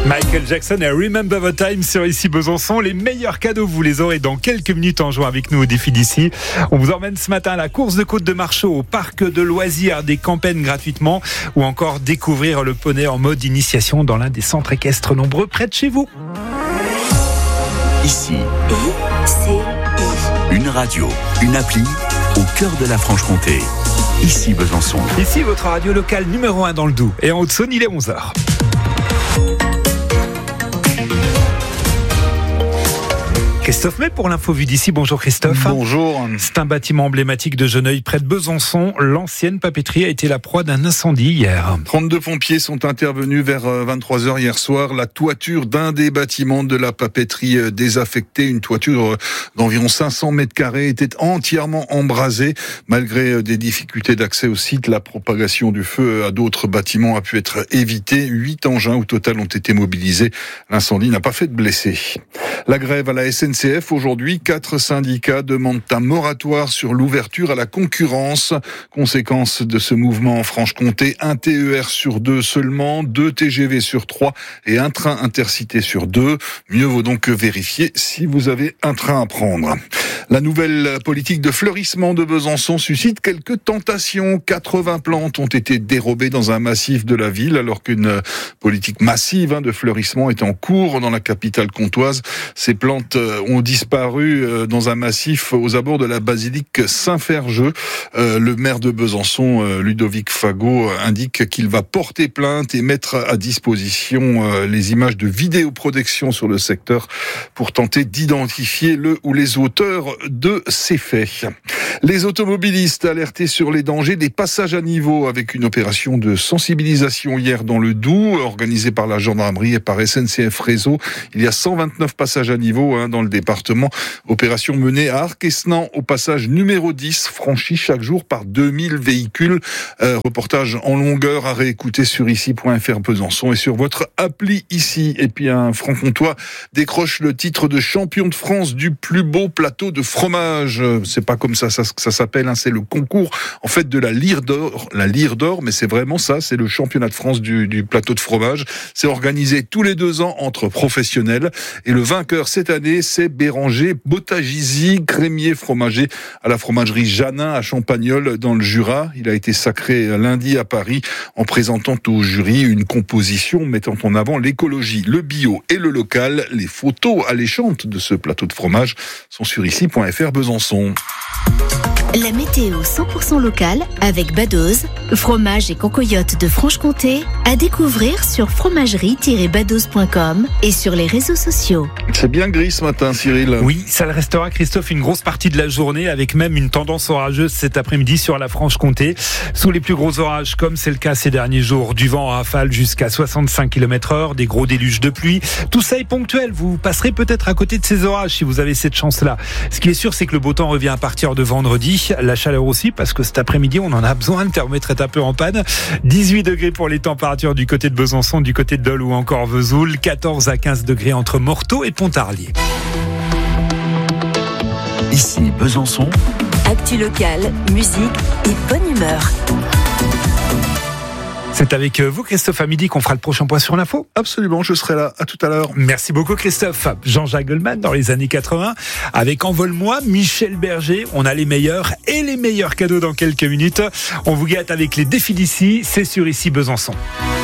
Michael Jackson et Remember the Time sur Ici Besançon. Les meilleurs cadeaux, vous les aurez dans quelques minutes en jouant avec nous au défi d'ici. On vous emmène ce matin à la course de côte de Marchaux, au parc de loisirs des Campagnes gratuitement, ou encore découvrir le poney en mode initiation dans l'un des centres équestres nombreux près de chez vous. Ici, une radio, une appli au cœur de la Franche-Comté. Ici Besançon. Ici votre radio locale numéro 1 dans le Doubs. Et en Haute-Saône, il est 11h. Christophe May pour l'info vue d'ici. Bonjour Christophe. Bonjour. C'est un bâtiment emblématique de Geneuille près de Besançon. L'ancienne papeterie a été la proie d'un incendie hier. 32 pompiers sont intervenus vers 23h hier soir. La toiture d'un des bâtiments de la papeterie désaffectée, une toiture d'environ 500 mètres carrés, était entièrement embrasée. Malgré des difficultés d'accès au site, la propagation du feu à d'autres bâtiments a pu être évitée. 8 engins au total ont été mobilisés. L'incendie n'a pas fait de blessés. La grève à la SNCF aujourd'hui, 4 syndicats demandent un moratoire sur l'ouverture à la concurrence. Conséquence de ce mouvement en Franche-Comté, un TER sur 2 seulement, 2 TGV sur 3 et un train intercité sur 2. Mieux vaut donc vérifier si vous avez un train à prendre. La nouvelle politique de fleurissement de Besançon suscite quelques tentations. 80 plantes ont été dérobées dans un massif de la ville, alors qu'une politique massive de fleurissement est en cours dans la capitale comtoise. Ces plantes ont disparu dans un massif aux abords de la basilique Saint-Ferjeux. Le maire de Besançon, Ludovic Fagot, indique qu'il va porter plainte et mettre à disposition les images de vidéoprotection sur le secteur pour tenter d'identifier le ou les auteurs de ces faits. Les automobilistes alertés sur les dangers des passages à niveau avec une opération de sensibilisation hier dans le Doubs, organisée par la gendarmerie et par SNCF Réseau. Il y a 129 passages à niveau dans le département. Opération menée à Arc-Esnan au passage numéro 10, franchi chaque jour par 2000 véhicules. Reportage en longueur à réécouter sur ici.fr Besançon et sur votre appli ici. Et puis un franc-comtois décroche le titre de champion de France du plus beau plateau de fromage. C'est pas comme ça s'appelle, c'est le concours en fait de la lyre d'or, mais c'est vraiment ça, c'est le championnat de France du plateau de fromage. C'est organisé tous les 2 ans entre professionnels et le vainqueur cette année, c'est Béranger Bottagizy, crémier fromager à la fromagerie Janin à Champagnole dans le Jura. Il a été sacré lundi à Paris en présentant au jury une composition mettant en avant l'écologie, le bio et le local. Les photos alléchantes de ce plateau de fromage sont sur ici.fr Besançon. La météo 100% locale avec Badoz, fromage et concoyote de Franche-Comté, à découvrir sur fromagerie-badoz.com et sur les réseaux sociaux. C'est bien gris ce matin, Cyril. Oui, ça le restera, Christophe, une grosse partie de la journée avec même une tendance orageuse cet après-midi sur la Franche-Comté. Sous les plus gros orages, comme c'est le cas ces derniers jours, du vent en rafale jusqu'à 65 km/h, des gros déluges de pluie. Tout ça est ponctuel. Vous passerez peut-être à côté de ces orages si vous avez cette chance-là. Ce qui est sûr, c'est que le beau temps revient à partir de vendredi. La chaleur aussi, parce que cet après-midi, on en a besoin. Le thermomètre est un peu en panne. 18 degrés pour les températures du côté de Besançon, du côté de Dole ou encore Vesoul. 14 à 15 degrés entre Morteau et Pontarlier. Ici Besançon. Actu locale, musique et bonne humeur. C'est avec vous, Christophe, à midi qu'on fera le prochain point sur l'info. Absolument, je serai là. À tout à l'heure. Merci beaucoup, Christophe. Jean-Jacques Goldman dans les années 80. Avec Envole-moi, Michel Berger. On a les meilleurs et les meilleurs cadeaux dans quelques minutes. On vous gâte avec les défis d'ici. C'est sur Ici Besançon.